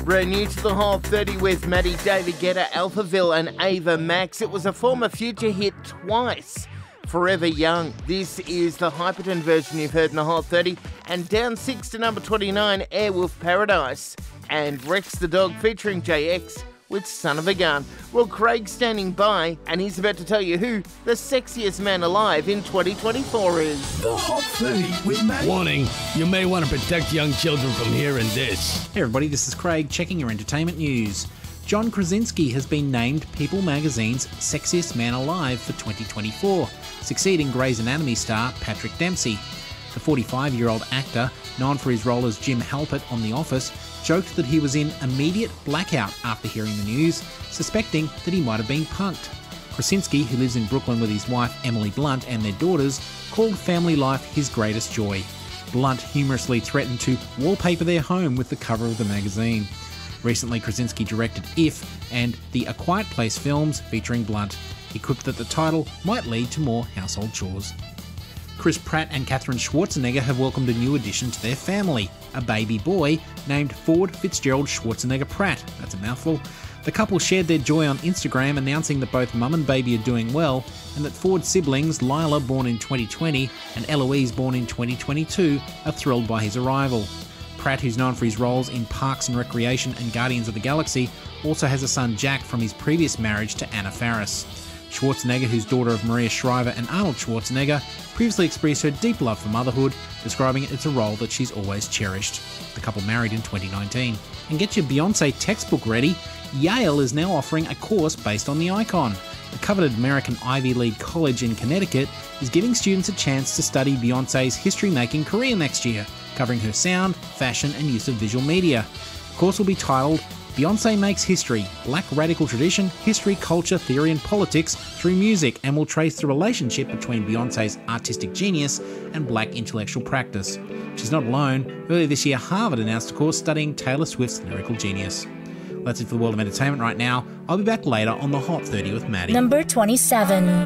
Brand new to the Hot 30 with Maddie, David Guetta, Alphaville and Ava Max. It was a former Future hit twice. Forever Young. This is the Hyperton version you've heard in the Hot 30. And down 6 to number 29, Airwolf Paradise. And Rex the Dog featuring JX with Son of a Gun. Well, Craig's standing by and he's about to tell you who the sexiest man alive in 2024 is. The Hot 30 with Matt. Warning, you may want to protect young children from hearing this. Hey everybody, this is Craig checking your entertainment news. John Krasinski has been named People magazine's Sexiest Man Alive for 2024, succeeding Grey's Anatomy star Patrick Dempsey. The 45-year-old actor, known for his role as Jim Halpert on The Office, joked that he was in immediate blackout after hearing the news, suspecting that he might have been punked. Krasinski, who lives in Brooklyn with his wife Emily Blunt and their daughters, called family life his greatest joy. Blunt humorously threatened to wallpaper their home with the cover of the magazine. Recently, Krasinski directed If and the A Quiet Place films featuring Blunt. He quipped that the title might lead to more household chores. Chris Pratt and Katherine Schwarzenegger have welcomed a new addition to their family, a baby boy named Ford Fitzgerald Schwarzenegger Pratt. That's a mouthful. The couple shared their joy on Instagram, announcing that both mum and baby are doing well, and that Ford's siblings, Lila, born in 2020, and Eloise, born in 2022, are thrilled by his arrival. Pratt, who's known for his roles in Parks and Recreation and Guardians of the Galaxy, also has a son Jack from his previous marriage to Anna Faris. Schwarzenegger, who's daughter of Maria Shriver and Arnold Schwarzenegger, previously expressed her deep love for motherhood, describing it as a role that she's always cherished. The couple married in 2019. And get your Beyoncé textbook ready. Yale is now offering a course based on the icon. The coveted American Ivy League college in Connecticut is giving students a chance to study Beyoncé's history-making career next year, covering her sound, fashion and use of visual media. The course will be titled Beyoncé Makes History, Black Radical Tradition, History, Culture, Theory and Politics Through Music, and will trace the relationship between Beyoncé's artistic genius and black intellectual practice. She's not alone. Earlier this year, Harvard announced a course studying Taylor Swift's lyrical genius. That's it for the world of entertainment right now. I'll be back later on the Hot 30 with Maddie. Number 27.